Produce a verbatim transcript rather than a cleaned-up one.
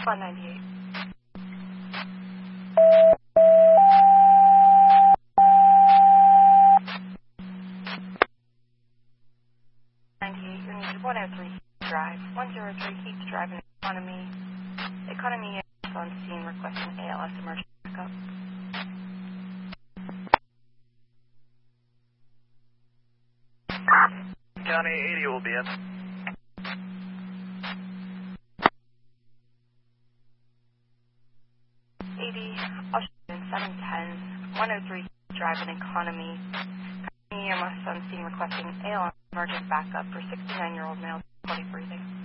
one ninety-eight. ninety-eight, you're needed one oh three Drive. one oh three Heath Drive in Economy. Economy is on scene requesting A L S emergency backup. County eighty will be in. eighty, Austin seven ten, one oh three Drive in Economy. Economy E M S on scene requesting A L S emergency backup for sixty-nine-year-old male, difficulty breathing.